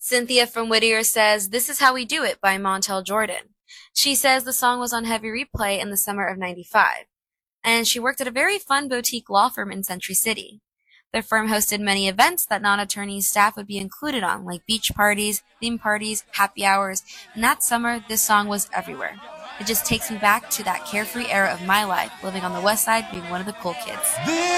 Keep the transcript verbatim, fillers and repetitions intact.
Cynthia from Whittier says, "This is How We Do It" by Montel Jordan. She says the song was on heavy replay in the summer of ninety-five, and she worked at a very fun boutique law firm in Century City. The firm hosted many events that non-attorney staff would be included on, like beach parties, theme parties, happy hours, and that summer, this song was everywhere. It just takes me back to that carefree era of my life, living on the west side, being one of the cool kids.